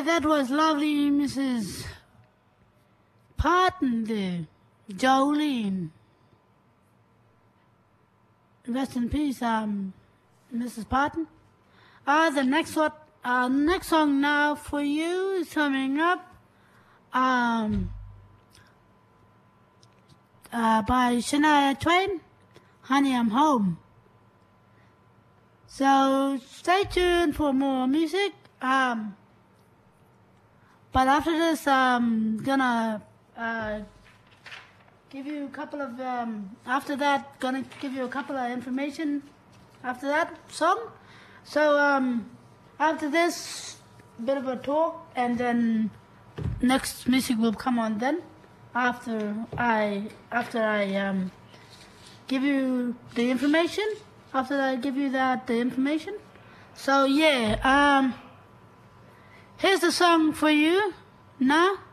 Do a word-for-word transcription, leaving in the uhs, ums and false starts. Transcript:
Yeah, that was lovely, Missus Parton there. Jolene. Rest in peace, um, Missus Parton. Uh, the next one, uh, next song now for you is coming up, um, uh, by Shania Twain, Honey, I'm Home. So stay tuned for more music. Um, but after this, I'm gonna uh, give you a couple of. Um, after that, gonna give you a couple of information. After that song, so um, after this, bit of a talk, and then next music will come on. Then after I after I um, give you the information. After I give you that the information. So yeah, um, here's the song for you now.